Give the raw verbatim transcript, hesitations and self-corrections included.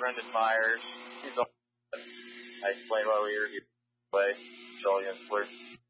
Brendan Myers. He's on. I explained why we were here. Play. Charlie and Flirt.